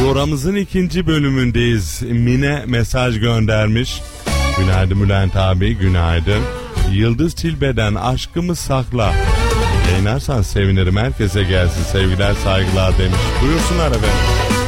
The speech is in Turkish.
Programımızın ikinci bölümündeyiz. Mine mesaj göndermiş. Günaydın Bülent abi, günaydın. Yıldız Tilbe'den Aşkımı Sakla. Yayınlarsan sevinirim, herkese gelsin sevgiler saygılar demiş. Buyursunlar efendim.